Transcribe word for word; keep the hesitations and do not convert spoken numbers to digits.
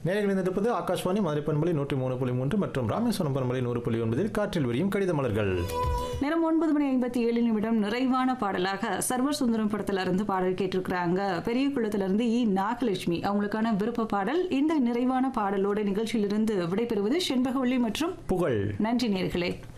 நேயர்கள் இணைந்திருப்பது ஆகாஷ்வாணி மதுரை பண்பலை நூற்றி மூணு புள்ளி மூன்று மற்றும் ராமேஸ்வரம் பண்பலை நூறு புள்ளி ஒன்பதில் காற்றில் விரியும் கடித மலர்கள். நேரம் ஒன்பது மணி ஐம்பத்தி ஏழு நிமிடம். நிறைவான பாடலாக சர்வர் சுந்தரம் படத்துல இருந்து பாடல் கேட்டிருக்கிறாங்க. பெரிய குளத்திலிருந்து இ நாகலட்சுமி. அவங்களுக்கான விருப்ப பாடல். இந்த நிறைவான பாடலோட நிகழ்ச்சியிலிருந்து விடைபெறுவது செண்பகவள்ளி மற்றும் புகழ். நன்றி நேயர்களே.